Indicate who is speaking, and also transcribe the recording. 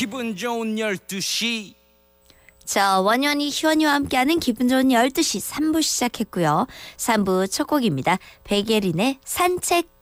Speaker 1: 기분 좋은 12시.
Speaker 2: 자, 원현이 희원이와 함께하는 기분 좋은 12시 3부 시작했고요. 3부 첫 곡입니다. 백예린의 산책.